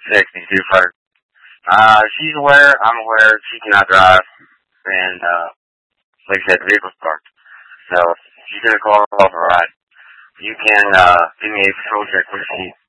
Safety too first. She's aware, I'm aware, she cannot drive, and, like I said, the vehicle's parked. So, she's gonna call off a ride. You can, give me a patrol check when she